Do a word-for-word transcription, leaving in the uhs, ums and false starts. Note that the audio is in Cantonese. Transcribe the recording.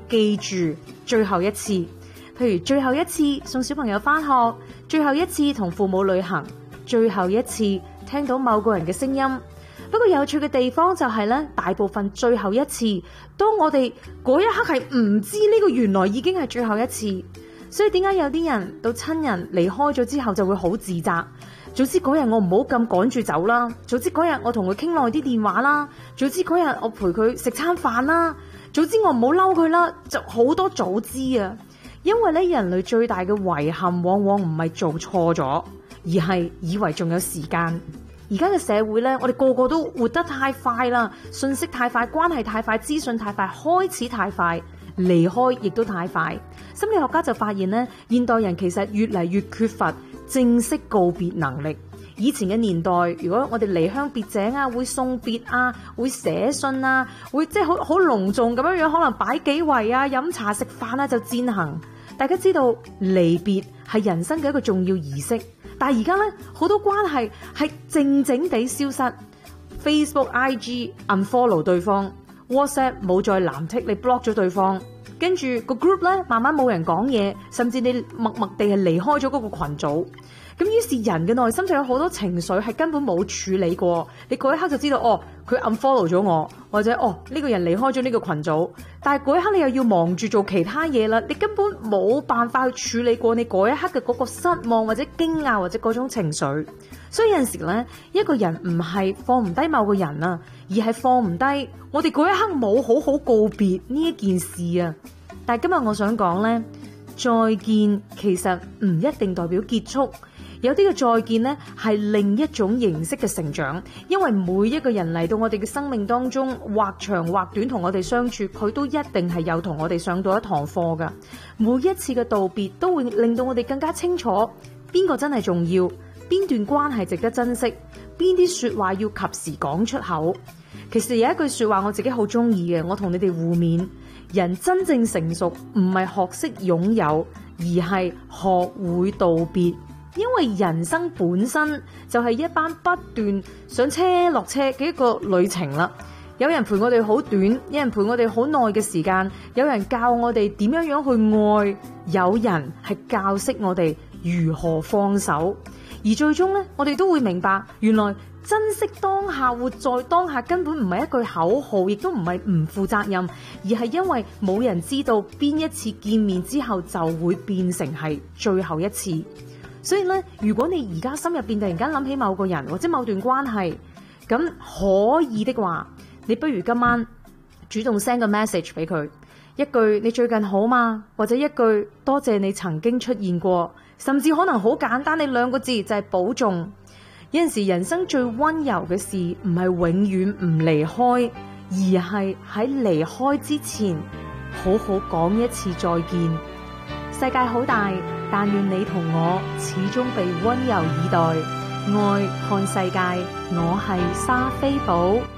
記住最後一次，譬如最後一次送小朋友返學，最後一次同父母旅行，最後一次聽到某個人嘅聲音。不過有趣嘅地方就係咧，大部分最後一次，當我哋嗰一刻係唔知呢個原來已經係最後一次。所以點解有啲人到親人離開咗之後就會好自責？早知嗰日我唔好咁趕住走啦，早知嗰日我同佢傾耐啲電話啦，早知嗰日我陪佢食餐飯啦，早知我唔好嬲佢啦，就好多早知啊！因為咧，人類最大嘅遺憾往往唔係做錯咗，而係以為仲有時間。而家嘅社會咧，我哋個個都活得太快啦，信息太快，關係太快，資訊太快，開始太快，離開亦都太快。心理學家就發現咧，現代人其實越嚟越缺乏正式告別能力。以前嘅年代，如果我哋離鄉別井啊，會送別啊，會寫信啊，會即係好好隆重咁樣樣，可能擺幾圍啊，飲茶食飯啊就餞行。大家知道離別係人生嘅一個重要儀式，但係而家咧，好多關係係靜靜地消失。Facebook、I G unfollow 對方，WhatsApp 冇再藍剔，你 block 咗對方。跟住個 group 咧，慢慢冇人講嘢，甚至你默默地係離開咗嗰個群組。咁於是人嘅內心就有好多情緒係根本冇處理過。你嗰一刻就知道，哦，佢 unfollow 咗我，或者哦呢個人離開咗呢個群組。但係嗰一刻你又要忙住做其他嘢啦，你根本冇辦法去處理過你嗰一刻嘅嗰個失望或者驚訝或者嗰種情緒。所以有陣時咧，一個人唔係放唔低某個人啊，而係放唔低我哋嗰一刻冇好好告別呢一件事啊。但係今日我想講咧，再見其實唔一定代表結束。有啲嘅再見呢，係另一種形式嘅成長，因為每一個人嚟到我哋嘅生命當中，或長或短同我哋相處，佢都一定係有同我哋上到一堂課㗎。每一次嘅道別都會令到我哋更加清楚邊個真係重要，邊段關係值得珍惜，邊啲說話要及時講出口。其實有一句說話我自己好中意嘅，我同你哋互勉：人真正成熟唔係學識擁有，而係學會道別。因為人生本身就係一班不斷上車落車嘅一個旅程啦。有人陪我哋好短，有人陪我哋好耐嘅時間，有人教我哋點樣樣去愛，有人係教識我哋如何放手。而最終呢，我哋都會明白，原來珍惜當下，活在當下根本唔係一句口號，亦都唔係唔負責任，而係因為冇人知道邊一次見面之後就會變成係最後一次。所以咧，如果你而家心入邊突然間諗起某個人或者某段關係，咁可以的話，你不如今晚主動 send 個 message 俾佢，一句你最近好嗎？或者一句多謝你曾經出現過，甚至可能好簡單，你兩個字就係保重。有陣時人生最溫柔嘅事唔係永遠唔離開，而係喺離開之前好好講一次再見。世界好大，但願你同我始終被溫柔以待。愛看世界，我係莎菲寶。